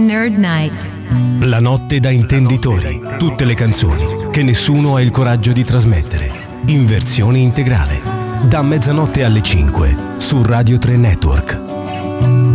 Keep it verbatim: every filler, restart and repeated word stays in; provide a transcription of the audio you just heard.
Nerd Night. La notte da intenditori. Tutte le canzoni che nessuno ha il coraggio di trasmettere. In versione integrale. Da mezzanotte alle cinque su Radio tre Network.